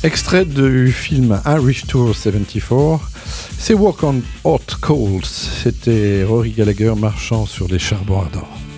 Extrait du film Irish Tour 74, c'est Walk on Hot Coals. C'était Rory Gallagher marchant sur les charbons ardents.